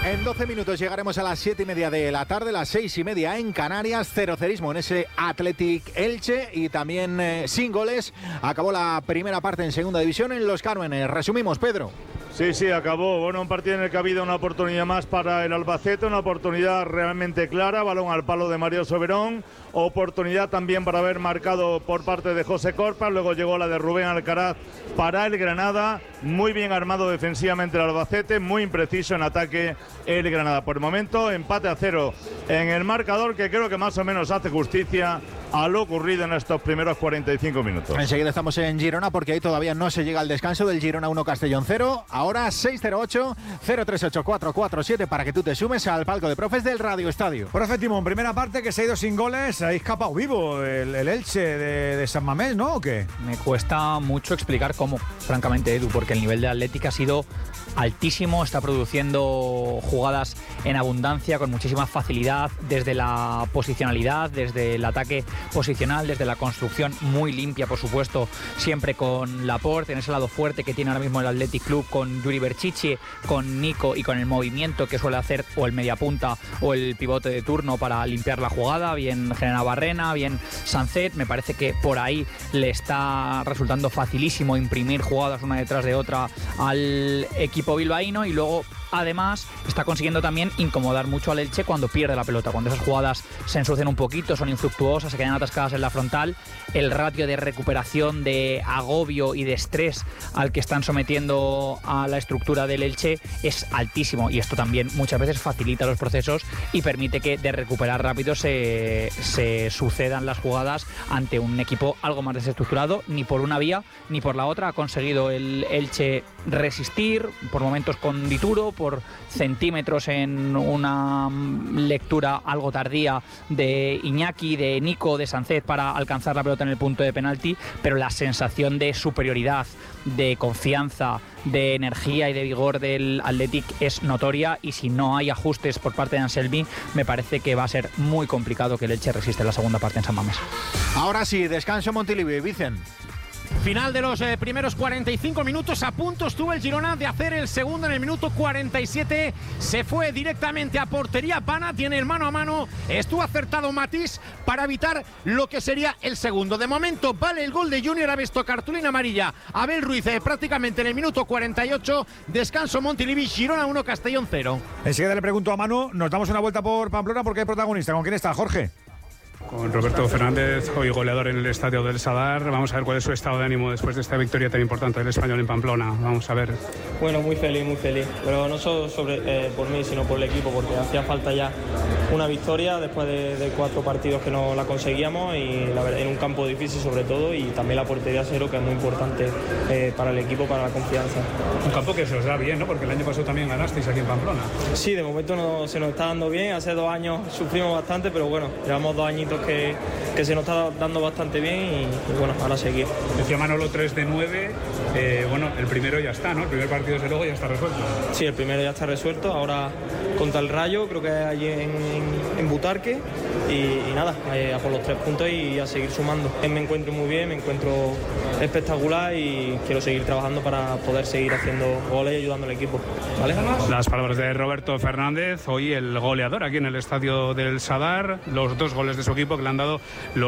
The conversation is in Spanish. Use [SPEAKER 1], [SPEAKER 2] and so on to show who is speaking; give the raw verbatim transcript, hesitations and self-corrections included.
[SPEAKER 1] En doce minutos llegaremos a las siete y media de la tarde, las seis y media en Canarias. Cerocerismo en ese Athletic Elche y también eh, sin goles. Acabó la primera parte en segunda división en Los Cármenes. Resumimos, Pedro.
[SPEAKER 2] Sí, sí, acabó. Bueno, un partido en el que ha habido una oportunidad más para el Albacete, una oportunidad realmente clara, balón al palo de Mario Soberón, oportunidad también para haber marcado por parte de José Corpa, luego llegó la de Rubén Alcaraz para el Granada, muy bien armado defensivamente el Albacete, muy impreciso en ataque el Granada. Por el momento, empate a cero en el marcador, que creo que más o menos hace justicia a lo ocurrido en estos primeros cuarenta y cinco minutos.
[SPEAKER 1] Enseguida estamos en Girona porque ahí todavía no se llega al descanso del Girona uno Castellón cero. Ahora seis cero ocho, cero tres ocho, cuatro cuatro siete para que tú te sumes al palco de profes del Radio Estadio.
[SPEAKER 3] Profe Timón, primera parte que se ha ido sin goles, ha escapado vivo el, el Elche de, de San Mamés, ¿no? ¿O qué?
[SPEAKER 4] Me cuesta mucho explicar cómo, francamente, Edu, porque el nivel de Atlético ha sido altísimo, está produciendo jugadas en abundancia, con muchísima facilidad, desde la posicionalidad, desde el ataque posicional, desde la construcción muy limpia, por supuesto, siempre con Laporte, en ese lado fuerte que tiene ahora mismo el Athletic Club, con Yuri Berchiche, con Nico y con el movimiento que suele hacer o el mediapunta o el pivote de turno para limpiar la jugada, bien Gerena Barrena, bien Sancet. Me parece que por ahí le está resultando facilísimo imprimir jugadas una detrás de otra al equipo bilbaíno y luego además está consiguiendo también incomodar mucho al Elche cuando pierde la pelota, cuando esas jugadas se ensucian un poquito, son infructuosas, se quedan atascadas en la frontal. El ratio de recuperación, de agobio y de estrés al que están sometiendo a la estructura del Elche es altísimo, y esto también muchas veces facilita los procesos y permite que de recuperar rápido se, se sucedan las jugadas ante un equipo algo más desestructurado. Ni por una vía ni por la otra ha conseguido el Elche resistir, por momentos con Dituro, por centímetros en una lectura algo tardía de Iñaki, de Nico, de Sancet para alcanzar la pelota en el punto de penalti, pero la sensación de superioridad, de confianza, de energía y de vigor del Athletic es notoria, y si no hay ajustes por parte de Anselmi, me parece que va a ser muy complicado que el Elche resista la segunda parte en San Mamés.
[SPEAKER 1] Ahora sí, descanso Montilivi, Vicen.
[SPEAKER 5] Final de los eh, primeros cuarenta y cinco minutos. A punto estuvo el Girona de hacer el segundo en el minuto cuarenta y siete. Se fue directamente a portería. Pana tiene el mano a mano. Estuvo acertado Matís para evitar lo que sería el segundo. De momento vale el gol de Junior. Ha visto cartulina amarilla Abel Ruiz eh, prácticamente en el minuto cuarenta y ocho. Descanso Montilivi, Girona uno, Castellón cero.
[SPEAKER 3] Enseguida le pregunto a Manu. Nos damos una vuelta por Pamplona porque hay protagonista. ¿Con quién está, Jorge?
[SPEAKER 6] Con Roberto Fernández, hoy goleador en el estadio del Sadar. Vamos a ver cuál es su estado de ánimo después de esta victoria tan importante del Español en Pamplona. Vamos a ver.
[SPEAKER 7] Bueno, muy feliz, muy feliz. Pero no solo sobre, eh, por mí, sino por el equipo, porque hacía falta ya una victoria después de, de cuatro partidos que no la conseguíamos, y la verdad, en un campo difícil sobre todo, y también la portería cero, que es muy importante eh, para el equipo, para la confianza.
[SPEAKER 6] Un campo que se os da bien, ¿no? Porque el año pasado también ganasteis aquí en Pamplona.
[SPEAKER 7] Sí, de momento no, se nos está dando bien. Hace dos años sufrimos bastante, pero bueno, llevamos dos añitos que, que se nos está dando bastante bien, y, y bueno, ahora seguir.
[SPEAKER 6] Decía Manolo tres de nueve, eh, bueno, el primero ya está, ¿no? El primer partido desde luego ya está resuelto.
[SPEAKER 7] Sí, el primero ya está resuelto, ahora contra el Rayo, creo que allí en, en, en Butarque, y, y nada, a por los tres puntos y a seguir sumando. Me encuentro muy bien, me encuentro espectacular y quiero seguir trabajando para poder seguir haciendo goles y ayudando al equipo, ¿vale?
[SPEAKER 6] Las palabras de Roberto Fernández, hoy el goleador aquí en el estadio del Sadar, los dos goles de su equipo que le han dado los